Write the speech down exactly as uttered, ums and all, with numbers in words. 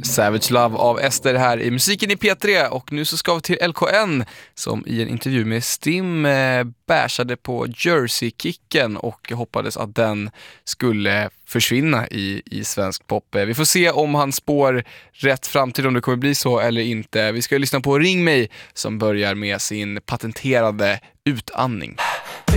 Savage Love av Ester här i Musiken i P tre, och nu så ska vi till L K N som i en intervju med Stim eh, bärsade på Jersey-kicken och hoppades att den skulle försvinna i, i svensk pop. Vi får se om han spår rätt framtid, om det kommer bli så eller inte. Vi ska lyssna på Ring mig som börjar med sin patenterade utandning.